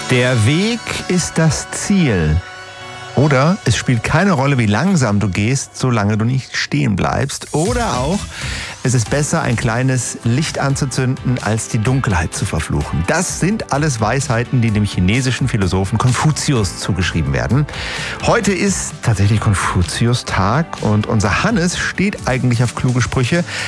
Der Weg ist das Ziel. Oder es spielt keine Rolle, wie langsam du gehst, solange du nicht stehen bleibst. Oder auch, es ist besser, ein kleines Licht anzuzünden, als die Dunkelheit zu verfluchen. Das sind alles Weisheiten, die dem chinesischen Philosophen Konfuzius zugeschrieben werden. Heute ist tatsächlich Konfuzius-Tag und unser Hannes steht eigentlich auf kluge Sprüche.